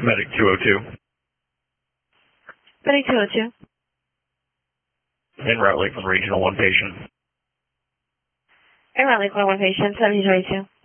Medic 202. Medic 202. En route Lakeland Regional 1 patient. En route Lakeland 1 patient, 1722.